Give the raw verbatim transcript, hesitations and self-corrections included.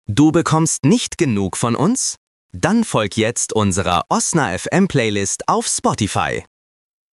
Du bekommst nicht genug von uns? Dann folg jetzt unserer Osna F M Playlist auf Spotify.